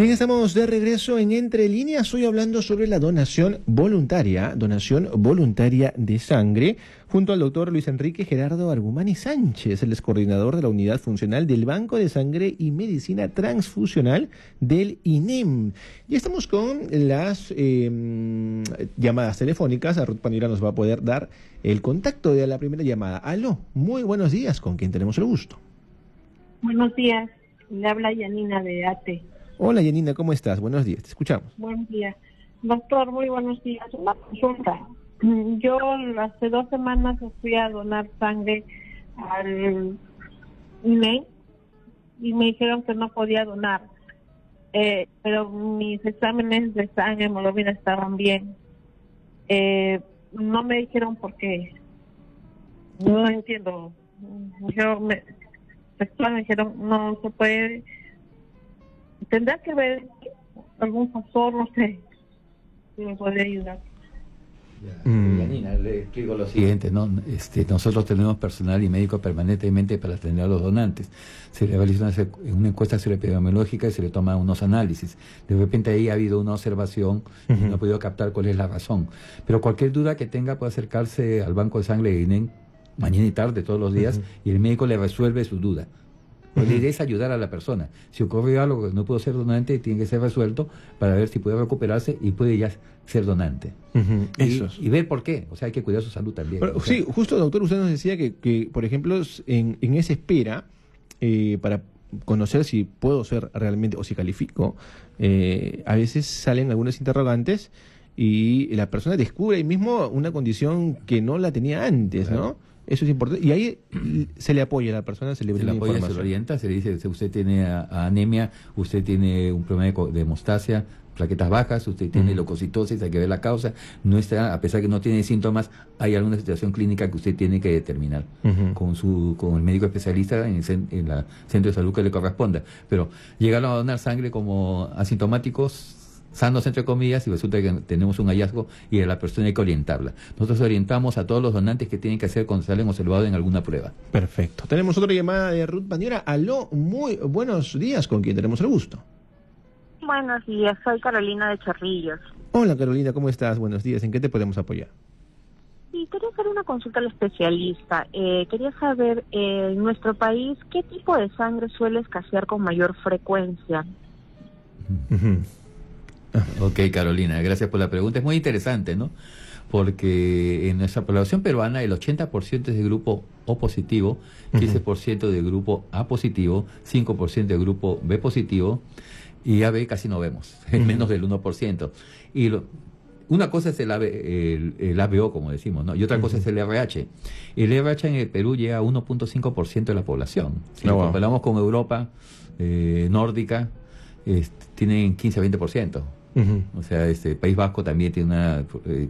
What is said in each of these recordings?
Bien, estamos de regreso en Entre Líneas, hoy hablando sobre la donación voluntaria de sangre, junto al doctor Luis Enrique Gerardo Argumani Sánchez, el coordinador de la unidad funcional del Banco de Sangre y Medicina Transfusional del INEM. Y estamos con las llamadas telefónicas. A Ruth Panira nos va a poder dar el contacto de la primera llamada. Aló, muy buenos días, ¿con quién tenemos el gusto? Buenos días, le habla Yanina de ATE. Hola Yanina, ¿cómo estás? Buenos días, te escuchamos. Buenos días. Doctor, muy buenos días. Una consulta. Yo hace 2 semanas fui a donar sangre al INEM y me dijeron que no podía donar. Pero mis exámenes de sangre, hemoglobina estaban bien. No me dijeron por qué. No entiendo. Me dijeron, no se puede. Tendrá que ver algún factor, no sé, si me puede ayudar. Yanina, le explico lo siguiente, ¿no? Nosotros tenemos personal y médico permanentemente para atender a los donantes. Se le realiza una encuesta epidemiológica y se le toman unos análisis. De repente ahí ha habido una observación y no ha podido captar cuál es la razón. Pero cualquier duda que tenga puede acercarse al banco de sangre de INEM mañana y tarde, todos los días, y el médico le resuelve su duda. La idea es ayudar a la persona. Si ocurre algo que no pudo ser donante, tiene que ser resuelto para ver si puede recuperarse y puede ya ser donante. Y ver por qué. O sea, hay que cuidar su salud también. Pero, sí, justo, doctor, usted nos decía que por ejemplo, en esa espera, para conocer si puedo ser realmente o si califico, a veces salen algunas interrogantes y la persona descubre ahí mismo una condición que no la tenía antes, claro, ¿no? Eso es importante. Y ahí se le apoya a la persona, se le brinda información. Se le orienta, se le dice, usted tiene anemia, usted tiene un problema de hemostasia, plaquetas bajas, usted tiene leucocitosis, hay que ver la causa. No está, a pesar que no tiene síntomas, hay alguna situación clínica que usted tiene que determinar con el médico especialista en el centro de salud que le corresponda. Pero llegar a donar sangre como asintomáticos, sanos entre comillas, y resulta que tenemos un hallazgo y a la persona hay que orientarla. Nosotros orientamos a todos los donantes que tienen que hacer cuando salen observados en alguna prueba. Perfecto. Tenemos otra llamada de Ruth Panira. Aló, muy buenos días, ¿con quién tenemos el gusto? Buenos días, soy Carolina de Chorrillos. Hola Carolina, ¿cómo estás? Buenos días, ¿en qué te podemos apoyar? Sí, quería hacer una consulta al especialista. Quería saber, en nuestro país, ¿qué tipo de sangre suele escasear con mayor frecuencia? Ok, Carolina, gracias por la pregunta. Es muy interesante, ¿no? Porque en nuestra población peruana el 80% es de grupo O positivo, 15% de grupo A positivo, 5% de grupo B positivo y AB casi no vemos, es menos del 1%. Y una cosa es el ABO, como decimos, ¿no? Y otra cosa es el RH. El RH en el Perú llega a 1.5% de la población. Si lo comparamos con Europa nórdica, tienen 15-20%. O sea, País Vasco también tiene una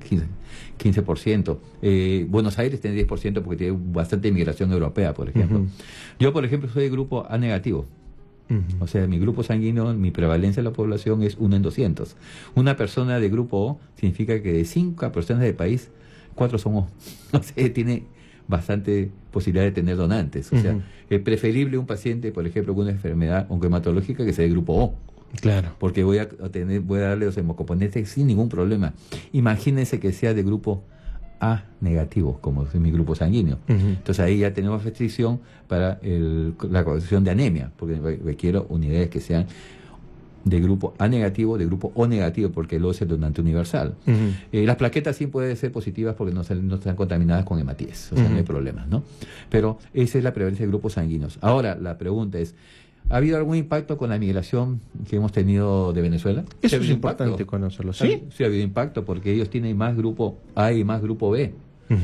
15%. Buenos Aires tiene 10% porque tiene bastante inmigración europea, por ejemplo. Yo, por ejemplo, soy de grupo A negativo. O sea, mi grupo sanguíneo, mi prevalencia de la población es 1 en 200. Una persona de grupo O significa que de 5 personas del país, 4 son O. O sea, tiene bastante posibilidad de tener donantes. O sea, es preferible un paciente, por ejemplo, con una enfermedad oncohematológica que sea de grupo O. Claro. Porque voy a darle los hemocomponentes sin ningún problema. Imagínense que sea de grupo A negativo, como es mi grupo sanguíneo. Entonces ahí ya tenemos restricción para la corrección de anemia, porque requiero unidades que sean de grupo A negativo, de grupo O negativo, porque el O es el donante universal. Las plaquetas sí pueden ser positivas porque no están contaminadas con hematíes, o sea, no hay problemas, ¿no? Pero esa es la prevalencia de grupos sanguíneos. Ahora, la pregunta es, ¿ha habido algún impacto con la migración que hemos tenido de Venezuela? Eso es importante conocerlo, ¿sí? Sí, ha habido impacto porque ellos tienen más grupo A y más grupo B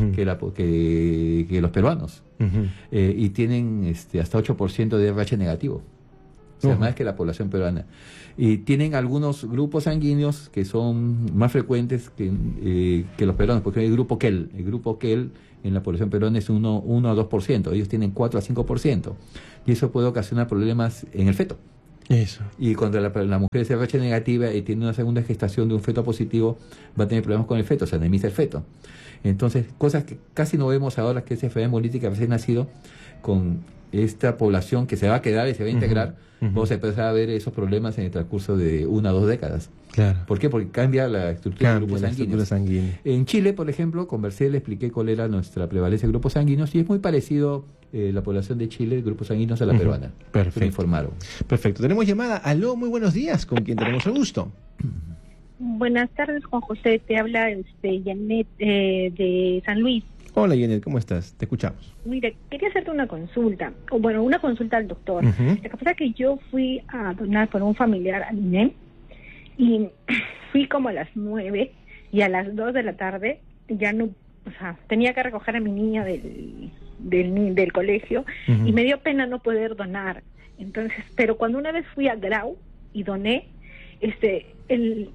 que los peruanos. Y tienen hasta 8% de RH negativo. O sea, más que la población peruana. Y tienen algunos grupos sanguíneos que son más frecuentes que los peruanos, porque hay el grupo KEL. El grupo KEL en la población peruana es 1 a 2%. Ellos tienen 4 a 5%. Y eso puede ocasionar problemas en el feto. Eso. Y cuando la mujer es RH negativa y tiene una segunda gestación de un feto positivo, va a tener problemas con el feto, se anemiza el feto. Entonces, cosas que casi no vemos ahora, que es enfermedad hemolítica recién nacido, con esta población que se va a quedar y se va a integrar, vamos a empezar a ver esos problemas en el transcurso de 1 o 2 décadas. Claro. ¿Por qué? Porque cambia la estructura de grupos sanguíneos. En Chile, por ejemplo, conversé, le expliqué cuál era nuestra prevalencia de grupos sanguíneos y es muy parecido la población de Chile, grupos sanguíneos, a la peruana. Perfecto. Me informaron. Perfecto. Tenemos llamada. Aló, muy buenos días. ¿Con quién tenemos el gusto? Buenas tardes, Juan José. Te habla Janet de San Luis. Hola, Janet, ¿cómo estás? Te escuchamos. Mira, quería hacerte una consulta, o bueno, una consulta al doctor. Lo que pasa es que yo fui a donar por un familiar al INE y fui como a las 9 y a las 2 de la tarde ya no, o sea, tenía que recoger a mi niña del colegio y me dio pena no poder donar. Entonces, pero cuando una vez fui a Grau y doné, el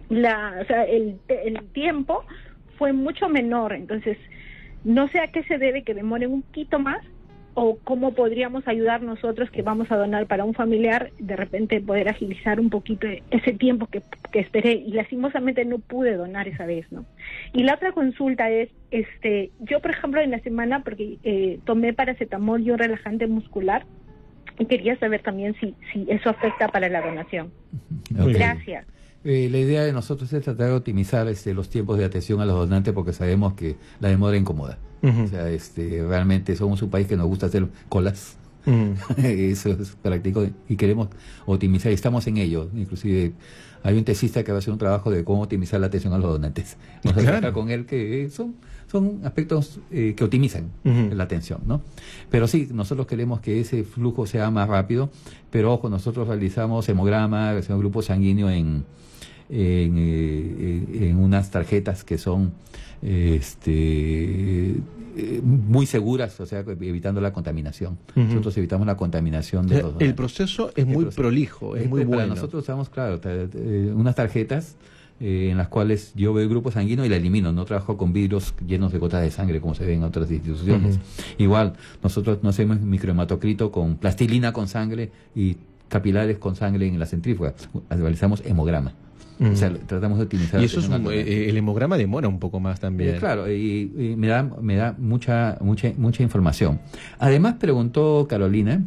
tiempo fue mucho menor, entonces no sé a qué se debe que demore un poquito más o cómo podríamos ayudar nosotros que vamos a donar para un familiar, de repente poder agilizar un poquito ese tiempo que esperé y lastimosamente no pude donar esa vez, ¿no? Y la otra consulta es, yo por ejemplo en la semana, porque tomé paracetamol y un relajante muscular, y quería saber también si eso afecta para la donación. Okay. Gracias. La idea de nosotros es tratar de optimizar los tiempos de atención a los donantes porque sabemos que la demora incomoda. O sea, realmente somos un país que nos gusta hacer colas. Eso es práctico y queremos optimizar y estamos en ello. Inclusive hay un tesista que va a hacer un trabajo de cómo optimizar la atención a los donantes. Vamos a trabajar con él que son aspectos que optimizan la atención, ¿no? Pero sí, nosotros queremos que ese flujo sea más rápido, pero ojo, nosotros realizamos hemograma, realizamos grupo sanguíneo en unas tarjetas que son muy seguras, o sea, evitando la contaminación. Nosotros evitamos la contaminación de los donantes. El proceso es muy prolijo, es muy bueno. Para nosotros usamos, claro, unas tarjetas en las cuales yo veo el grupo sanguíneo y la elimino. No trabajo con vidrios llenos de gotas de sangre como se ve en otras instituciones. Igual, nosotros no hacemos microhematocrito con plastilina con sangre y capilares con sangre en la centrífuga. Realizamos hemograma. O sea, tratamos de optimizar. Y eso es el hemograma demora un poco más también. Claro, y me da mucha información. Además preguntó Carolina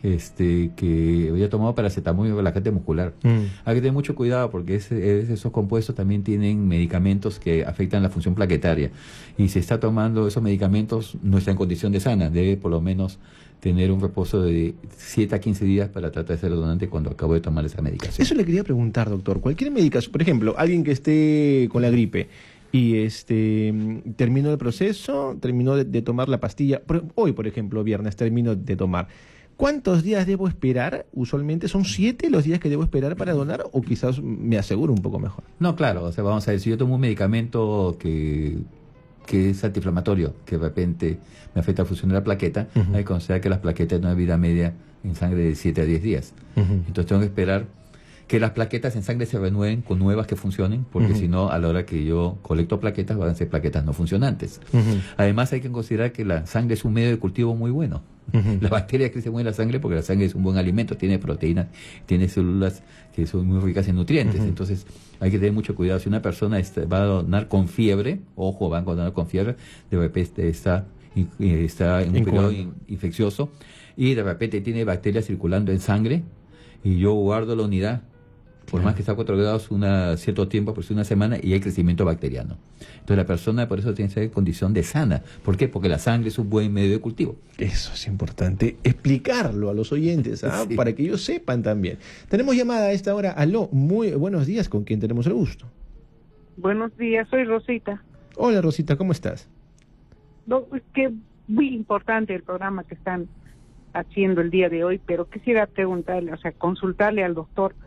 que había tomado paracetamol y relajante muscular. Hay que tener mucho cuidado porque esos compuestos también tienen medicamentos que afectan la función plaquetaria. Y si está tomando esos medicamentos, no está en condición de sana. Debe por lo menos tener un reposo de 7 a 15 días para tratar de ser donante cuando acabo de tomar esa medicación. Eso le quería preguntar, doctor. Cualquier medicación, por ejemplo, alguien que esté con la gripe y terminó el proceso, terminó de tomar la pastilla, hoy, por ejemplo, viernes, terminó de tomar. ¿Cuántos días debo esperar? Usualmente son 7 los días que debo esperar para donar o quizás me aseguro un poco mejor. No, claro, o sea, vamos a ver, si yo tomo un medicamento que es antiinflamatorio, que de repente me afecta la función de la plaqueta, hay que considerar que las plaquetas tienen una vida media en sangre de 7 a 10 días. Entonces tengo que esperar que las plaquetas en sangre se renueven con nuevas que funcionen, porque si no, a la hora que yo colecto plaquetas, van a ser plaquetas no funcionantes. Además, hay que considerar que la sangre es un medio de cultivo muy bueno. Las bacterias crecen muy en la sangre porque la sangre es un buen alimento, tiene proteínas, tiene células que son muy ricas en nutrientes. Entonces, hay que tener mucho cuidado. Si una persona va a donar con fiebre, ojo, van a donar con fiebre, de repente está en un periodo infeccioso y de repente tiene bacterias circulando en sangre y yo guardo la unidad, por más que está a 4 grados cierto tiempo, por una semana, y hay crecimiento bacteriano. Entonces la persona por eso tiene que estar en condición de sana. ¿Por qué? Porque la sangre es un buen medio de cultivo. Eso es importante, explicarlo a los oyentes, sí, para que ellos sepan también. Tenemos llamada a esta hora. Aló, muy buenos días, ¿con quién tenemos el gusto? Buenos días, soy Rosita. Hola Rosita, ¿cómo estás? Es que muy importante el programa que están haciendo el día de hoy, pero quisiera preguntarle, o sea, consultarle al doctor,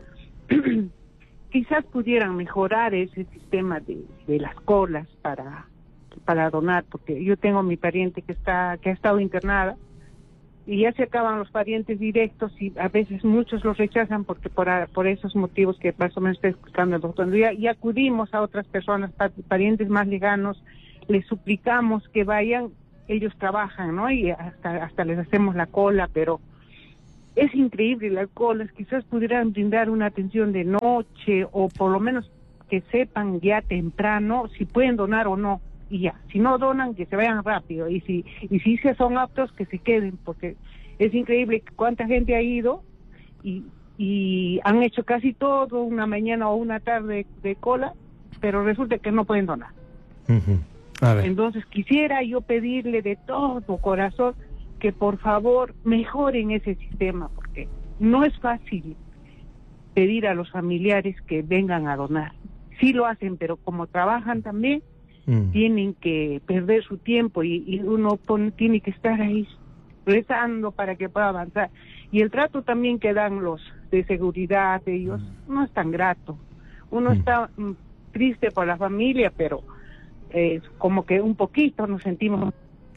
quizás pudieran mejorar ese sistema de las colas para donar, porque yo tengo mi pariente que ha estado internada y ya se acaban los parientes directos y a veces muchos los rechazan porque por esos motivos que más o menos está explicando el doctor. Y acudimos a otras personas, parientes más lejanos, les suplicamos que vayan, ellos trabajan, ¿no? Y hasta les hacemos la cola, pero es increíble las colas. Quizás pudieran brindar una atención de noche o por lo menos que sepan ya temprano si pueden donar o no, y ya, si no donan que se vayan rápido y si se son aptos que se queden, porque Es increíble cuánta gente ha ido y han hecho casi todo, una mañana o una tarde de cola, pero resulta que no pueden donar. A ver. Entonces quisiera yo pedirle de todo corazón que por favor mejoren ese sistema, porque no es fácil pedir a los familiares que vengan a donar. Sí lo hacen, pero como trabajan también, tienen que perder su tiempo y uno tiene que estar ahí rezando para que pueda avanzar. Y el trato también que dan los de seguridad, ellos, no es tan grato. Uno está triste por la familia, pero como que un poquito nos sentimos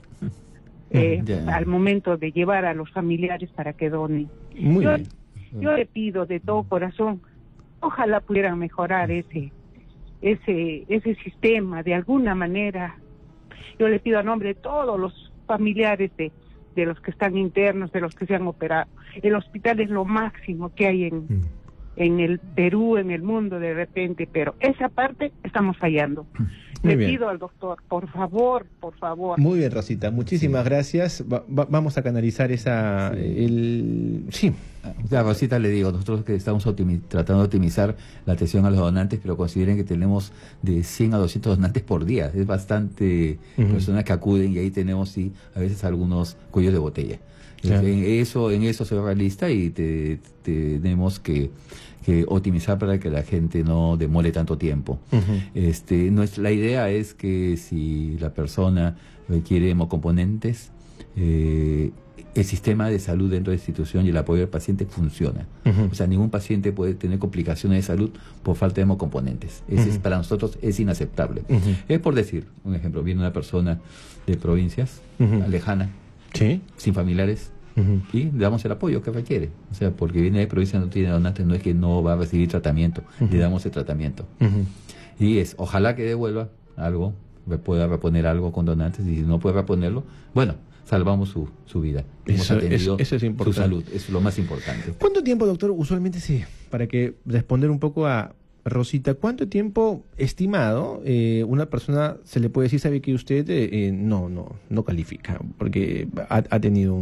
al momento de llevar a los familiares para que donen. Yo le pido de todo corazón, ojalá pudieran mejorar ese sistema de alguna manera. Yo le pido a nombre de todos los familiares de los que están internos, de los que se han operado. El hospital es lo máximo que hay en el Perú, en el mundo de repente, pero esa parte estamos fallando. Le pido al doctor, por favor. Muy bien, Rosita, muchísimas gracias. Vamos a canalizar esa... Sí. A Rosita le digo, nosotros que estamos tratando de optimizar la atención a los donantes, pero consideren que tenemos de 100 a 200 donantes por día. Es bastante personas que acuden y ahí tenemos, sí, a veces algunos cuellos de botella. Claro. En eso se va realista y tenemos que optimizar para que la gente no demore tanto tiempo. La idea es que si la persona requiere hemocomponentes, el sistema de salud dentro de la institución y el apoyo al paciente funciona. O sea, ningún paciente puede tener complicaciones de salud por falta de hemocomponentes. Para nosotros es inaceptable. Es por decir, un ejemplo, viene una persona de provincias lejana, sin familiares, y le damos el apoyo que requiere. O sea, porque viene de provincia, no tiene donantes, no es que no va a recibir tratamiento, le damos el tratamiento. Y ojalá que devuelva algo, pueda reponer algo con donantes, y si no puede reponerlo, bueno, salvamos su vida. Eso es importante. Su salud, es lo más importante. ¿Cuánto tiempo, doctor, usualmente para que responder un poco a Rosita, cuánto tiempo estimado una persona se le puede decir, sabe que usted no califica, porque ha tenido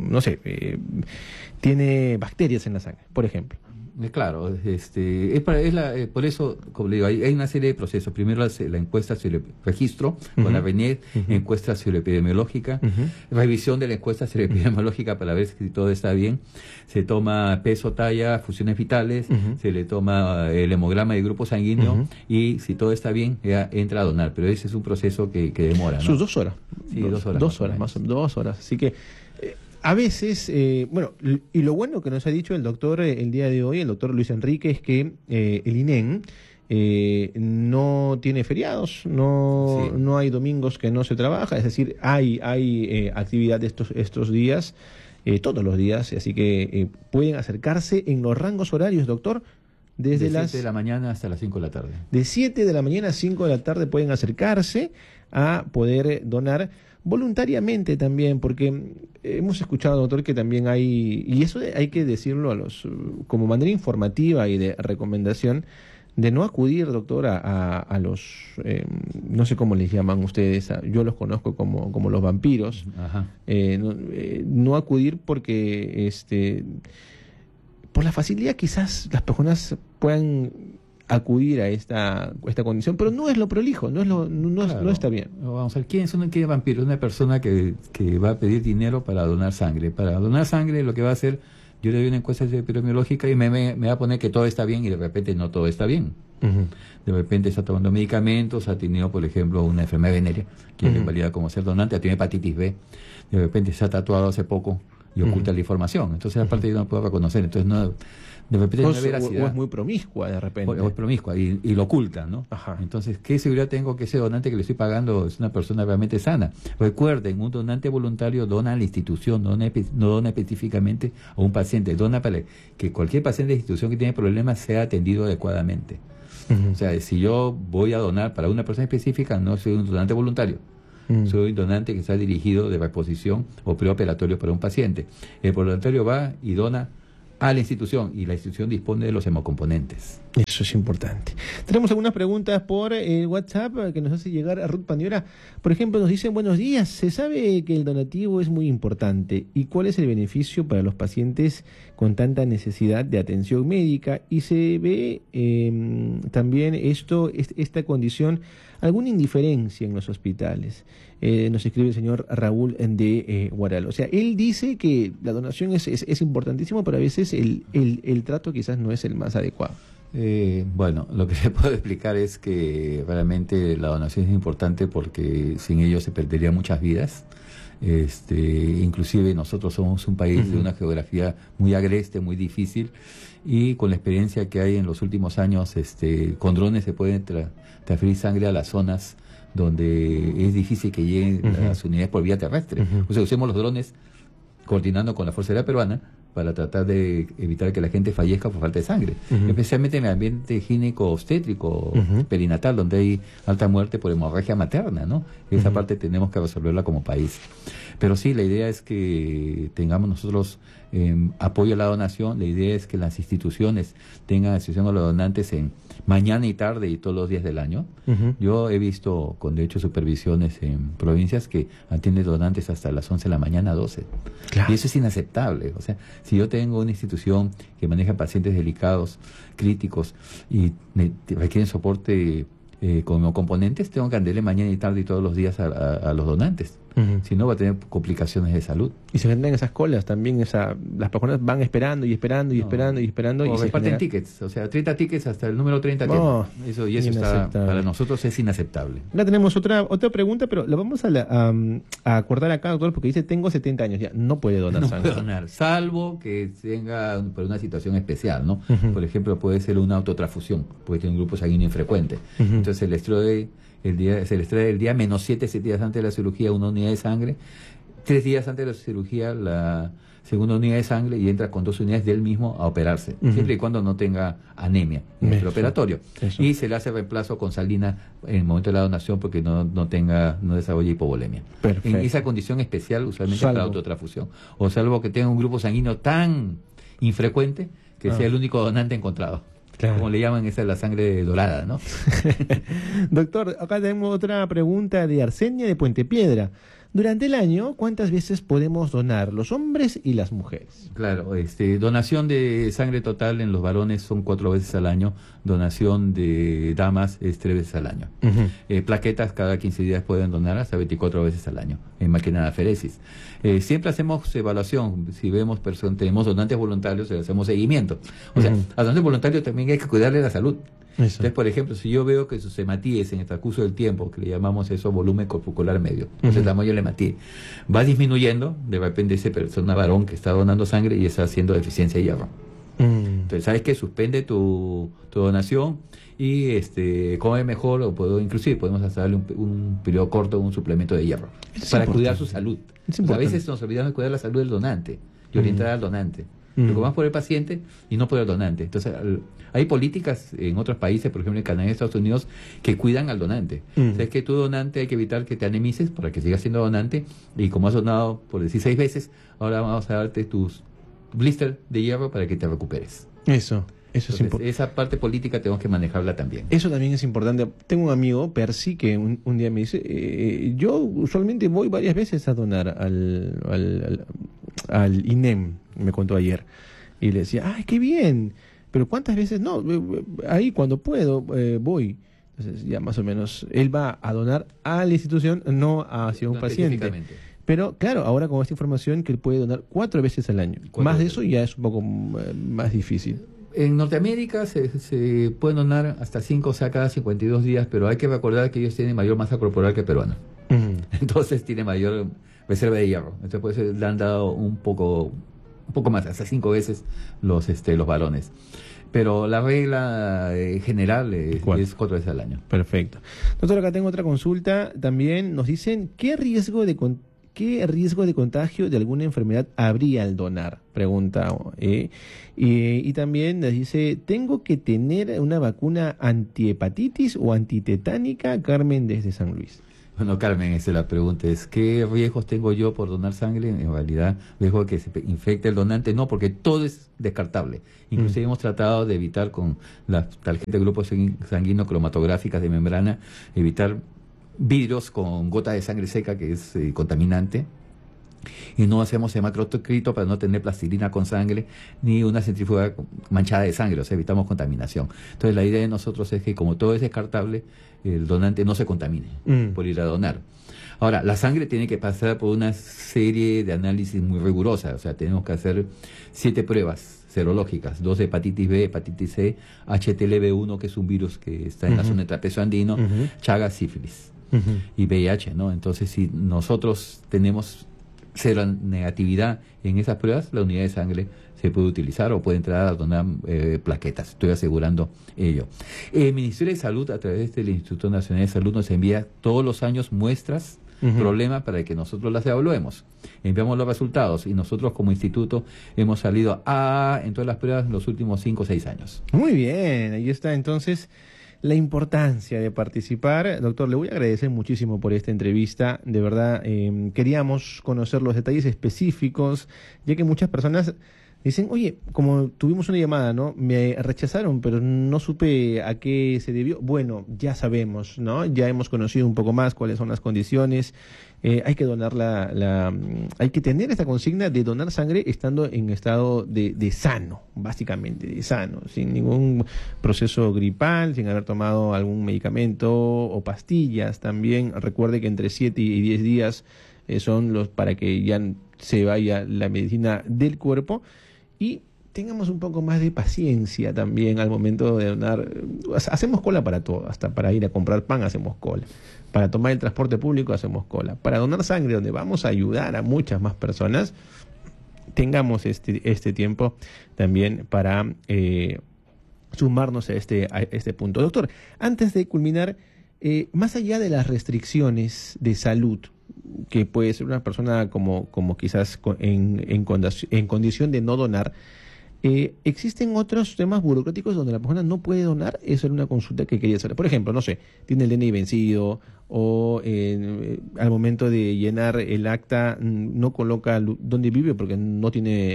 tiene bacterias en la sangre, por ejemplo? Claro, por eso, como le digo, hay una serie de procesos. Primero la encuesta registro con la RENIEC, encuesta epidemiológica, revisión de la encuesta epidemiológica para ver si todo está bien. Se toma peso, talla, funciones vitales, se le toma el hemograma de grupo sanguíneo y si todo está bien, ya entra a donar. Pero ese es un proceso que demora, ¿no? Sus 2 horas. Sí, 2 horas. 2 horas, más o menos, 2 horas. Así que... a veces, y lo bueno que nos ha dicho el doctor el día de hoy, el doctor Luis Enrique, es que el INEN no tiene feriados, no hay domingos que no se trabaja, es decir, hay actividad estos días, todos los días, así que pueden acercarse en los rangos horarios, doctor, desde las 7 de la mañana hasta las 5 de la tarde. De 7 de la mañana a 5 de la tarde pueden acercarse a poder donar voluntariamente también, porque hemos escuchado, doctor, que también y eso hay que decirlo como manera informativa y de recomendación, de no acudir, doctor, a los, no sé cómo les llaman ustedes, yo los conozco como los vampiros, no acudir porque por la facilidad quizás las personas puedan acudir a esta condición, pero no es lo prolijo, no está bien. Vamos a ver, ¿quién es un vampiro? Una persona que va a pedir dinero para donar sangre. Para donar sangre lo que va a hacer, yo le doy una encuesta epidemiológica y me va a poner que todo está bien y de repente no todo está bien. De repente está tomando medicamentos, ha tenido, por ejemplo, una enfermedad venérea que le invalida como ser donante, ha tenido hepatitis B, de repente se ha tatuado hace poco y oculta la información. Entonces, aparte yo no puedo reconocer. Entonces, de repente no hay veracidad. O es muy promiscua de repente. O es promiscua y lo oculta, ¿no? Entonces, ¿qué seguridad tengo que ese donante que le estoy pagando es una persona realmente sana? Recuerden, un donante voluntario dona a la institución, no dona específicamente a un paciente, dona para que cualquier paciente de la institución que tiene problemas sea atendido adecuadamente. O sea, si yo voy a donar para una persona específica, no soy un donante voluntario. Soy un donante que está dirigido de reposición o preoperatorio para un paciente. El voluntario va y dona a la institución, y la institución dispone de los hemocomponentes. Eso es importante. Tenemos algunas preguntas por el WhatsApp que nos hace llegar a Ruth Pandiora. Por ejemplo, nos dicen: buenos días, se sabe que el donativo es muy importante. ¿Y cuál es el beneficio para los pacientes con tanta necesidad de atención médica? Y se ve también esta condición, alguna indiferencia en los hospitales. Nos escribe el señor Raúl de Guaral. O sea, él dice que la donación es importantísimo, pero a veces el trato quizás no es el más adecuado. Bueno, lo que le puedo explicar es que realmente la donación es importante porque sin ello se perderían muchas vidas. Inclusive nosotros somos un país de una geografía muy agreste, muy difícil, y con la experiencia que hay en los últimos años, con drones se puede transferir sangre a las zonas donde es difícil que lleguen las unidades por vía terrestre. O sea, usemos los drones coordinando con la Fuerza Aérea Peruana para tratar de evitar que la gente fallezca por falta de sangre, especialmente en el ambiente gineco-obstétrico, perinatal, donde hay alta muerte por hemorragia materna, ¿no? Esa parte tenemos que resolverla como país. Pero sí, la idea es que tengamos nosotros apoyo a la donación. La idea es que las instituciones tengan atención a los donantes en mañana y tarde y todos los días del año. Yo he visto, con de hecho, supervisiones en provincias que atienden donantes hasta las 11 de la mañana, 12. Claro. Y eso es inaceptable. O sea, si yo tengo una institución que maneja pacientes delicados, críticos, y requieren soporte con componentes, tengo que atenderle mañana y tarde y todos los días a los donantes. Si no, va a tener complicaciones de salud. Y se generan esas colas también, las personas van esperando y esperando y esperando y esperando. O y reparten tickets, o sea, 30 tickets hasta el número 30. Eso está, para nosotros es inaceptable. Ahora tenemos otra pregunta, pero la vamos a acordar acá, doctor, porque dice: tengo 70 años, ya no puede donar sangre. No puede donar, salvo que tenga por una situación especial, ¿no? Por ejemplo, puede ser una autotransfusión, porque tiene un grupo sanguíneo infrecuente. Entonces se le extrae el día menos 7 días antes de la cirugía una unidad de sangre, 3 días antes de la cirugía la segunda unidad de sangre, y entra con 2 unidades del mismo a operarse, siempre y cuando no tenga anemia en el operatorio. Y se le hace reemplazo con salina en el momento de la donación porque no desarrolle hipovolemia. En esa condición especial, usualmente para la autotransfusión, o salvo que tenga un grupo sanguíneo tan infrecuente que sea el único donante encontrado. Claro. Como le llaman, esa es la sangre dorada, ¿no? Doctor, acá tenemos otra pregunta de Arsenia de Puente Piedra. Durante el año, ¿cuántas veces podemos donar los hombres y las mujeres? Claro, donación de sangre total en los varones son 4 veces al año, donación de damas es 3 veces al año. Plaquetas cada 15 días pueden donar hasta 24 veces al año en máquina de aferesis. Siempre hacemos evaluación, si vemos tenemos donantes voluntarios, le hacemos seguimiento. O sea, a donantes voluntarios también hay que cuidarle la salud. Entonces, por ejemplo, si yo veo que sus hematíes en el transcurso del tiempo, que le llamamos eso volumen corpuscular medio, el tamaño de la hematía, va disminuyendo, de repente esa persona varón que está donando sangre y está haciendo deficiencia de hierro. Entonces, ¿sabes qué? Suspende tu donación y come mejor, o inclusive podemos hasta darle un periodo corto, un suplemento de hierro, para cuidar su salud. A veces nos olvidamos de cuidar la salud del donante y orientar al donante. Preocupamos por el paciente y no por el donante. Entonces, hay políticas en otros países, por ejemplo en Canadá y Estados Unidos, que cuidan al donante. O sea, es que tu donante hay que evitar que te anemices para que sigas siendo donante, y como has donado, por decir, 6 veces, ahora vamos a darte tus blister de hierro para que te recuperes. Eso es importante. Esa parte política tenemos que manejarla también. Eso también es importante. Tengo un amigo, Percy, que un día me dice: yo usualmente voy varias veces a donar al INEM, me contó ayer. Y le decía: ¡ay, qué bien! Pero ¿cuántas veces? No, ahí cuando puedo voy. Entonces ya más o menos él va a donar a la institución, no hacia un paciente. Pero claro, ahora con esta información que él puede donar 4 veces al año. Más de eso ya es un poco más difícil. En Norteamérica se pueden donar hasta 5, o sea, cada 52 días, pero hay que recordar que ellos tienen mayor masa corporal que el peruano. Entonces tiene mayor reserva de hierro. Entonces por eso le han dado un poco más, hasta 5 veces los varones. Pero la regla general es 4 veces al año. Perfecto. Doctor, acá tengo otra consulta. También nos dicen: ¿qué riesgo de contagio de alguna enfermedad habría al donar? Pregunta. Y también nos dice: ¿tengo que tener una vacuna antihepatitis o antitetánica? Carmen desde San Luis. Bueno, Carmen, la pregunta es, ¿qué riesgos tengo yo por donar sangre? En realidad, riesgo de que se infecte el donante, no, porque todo es descartable. Inclusive hemos tratado de evitar con las tarjetas de grupos sanguíneos cromatográficas de membrana, evitar vidrios con gota de sangre seca, que es contaminante. Y no hacemos hematocrito para no tener plastilina con sangre ni una centrífuga manchada de sangre, o sea, evitamos contaminación. Entonces la idea de nosotros es que como todo es descartable, el donante no se contamine por ir a donar. Ahora, la sangre tiene que pasar por una serie de análisis muy rigurosas, o sea, tenemos que hacer 7 pruebas serológicas, 2 de hepatitis B, hepatitis C, HTLV1, que es un virus que está en la zona del trapecio andino, Chagas, sífilis y VIH, ¿no? Entonces, si nosotros tenemos cero negatividad en esas pruebas, la unidad de sangre se puede utilizar o puede entrar a donar plaquetas. Estoy asegurando ello. El Ministerio de Salud, a través del Instituto Nacional de Salud, nos envía todos los años muestras, problemas para que nosotros las evaluemos. Enviamos los resultados y nosotros como instituto hemos salido en todas las pruebas en los últimos 5 o 6 años. Muy bien, ahí está entonces la importancia de participar. Doctor, le voy a agradecer muchísimo por esta entrevista. De verdad, queríamos conocer los detalles específicos, ya que muchas personas dicen, oye, como tuvimos una llamada, ¿no? Me rechazaron, pero no supe a qué se debió. Bueno, ya sabemos, ¿no? Ya hemos conocido un poco más cuáles son las condiciones. Hay que donar hay que tener esta consigna de donar sangre estando en estado de sano, básicamente, de sano, sin ningún proceso gripal, sin haber tomado algún medicamento o pastillas. También recuerde que entre 7 y 10 días son los para que ya se vaya la medicina del cuerpo. Y tengamos un poco más de paciencia también al momento de donar. Hacemos cola para todo, hasta para ir a comprar pan hacemos cola. Para tomar el transporte público hacemos cola. Para donar sangre, donde vamos a ayudar a muchas más personas, tengamos este tiempo también para sumarnos a este punto. Doctor, antes de culminar, más allá de las restricciones de salud, que puede ser una persona como quizás en condición de no donar, ¿existen otros temas burocráticos donde la persona no puede donar? Esa era una consulta que quería hacer. Por ejemplo, no sé, tiene el DNI vencido o al momento de llenar el acta no coloca dónde vive porque no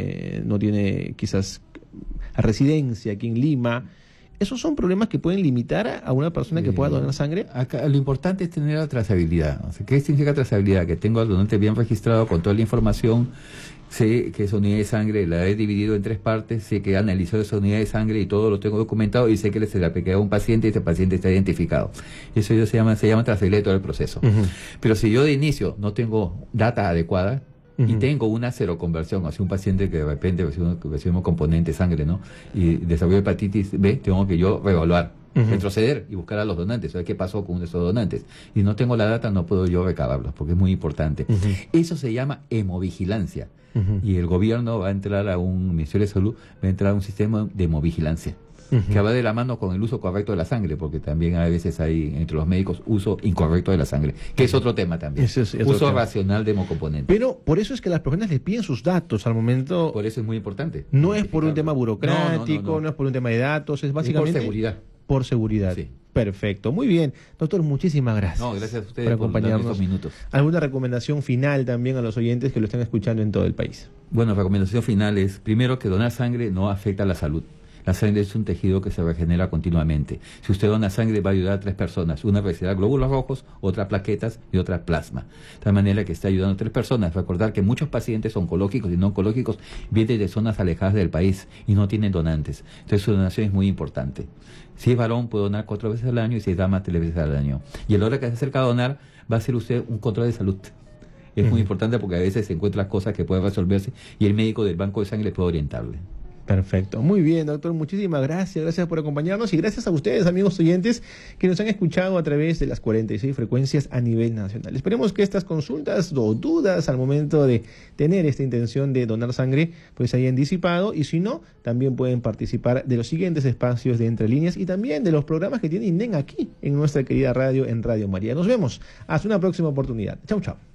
tiene quizás residencia aquí en Lima. ¿Esos son problemas que pueden limitar a una persona que pueda donar sangre? Acá, lo importante es tener la trazabilidad. O sea, ¿qué significa trazabilidad? Que tengo al donante bien registrado con toda la información. Sé que esa unidad de sangre la he dividido en 3 partes, sé que analizó esa unidad de sangre y todo lo tengo documentado y sé que se le aplicó a un paciente y ese paciente está identificado. Eso se llama trazabilidad de todo el proceso. Pero si yo de inicio no tengo data adecuada, y tengo una seroconversión, o sea, un paciente que de repente recibe un componente de sangre, ¿no? Y desarrolló hepatitis B, tengo que yo reevaluar, retroceder y buscar a los donantes, saber qué pasó con esos donantes. Y no tengo la data, no puedo yo recabarlos, porque es muy importante. Eso se llama hemovigilancia. Y el gobierno va a entrar un Ministerio de Salud, va a entrar a un sistema de hemovigilancia. Que va de la mano con el uso correcto de la sangre, porque también a veces hay entre los médicos uso incorrecto de la sangre, que es otro tema también. Uso racional de hemocomponentes. Pero por eso es que las personas les piden sus datos al momento. Por eso es muy importante. No es por un tema burocrático, no es por un tema de datos, es básicamente por seguridad. Por seguridad. Sí. Perfecto, muy bien. Doctor, muchísimas gracias. No, gracias a ustedes por acompañarnos. Estos minutos. ¿Alguna recomendación final también a los oyentes que lo están escuchando en todo el país? Bueno, la recomendación final es, primero, que donar sangre no afecta a la salud. La sangre es un tejido que se regenera continuamente. Si usted dona sangre, va a ayudar a 3 personas. Una recibirá glóbulos rojos, otra plaquetas y otra plasma. De tal manera que está ayudando a 3 personas. Recordar que muchos pacientes oncológicos y no oncológicos vienen de zonas alejadas del país y no tienen donantes. Entonces su donación es muy importante. Si es varón, puede donar 4 veces al año y si es dama, 3 veces al año. Y a la hora que se acerca a donar, va a hacer usted un control de salud. Es muy importante porque a veces se encuentran cosas que pueden resolverse y el médico del banco de sangre puede orientarle. Perfecto. Muy bien, doctor. Muchísimas gracias. Gracias por acompañarnos y gracias a ustedes, amigos oyentes, que nos han escuchado a través de las 46 frecuencias a nivel nacional. Esperemos que estas consultas o dudas al momento de tener esta intención de donar sangre pues hayan disipado y si no, también pueden participar de los siguientes espacios de Entre Líneas y también de los programas que tiene INDEN aquí en nuestra querida radio, en Radio María. Nos vemos. Hasta una próxima oportunidad. Chau, chau.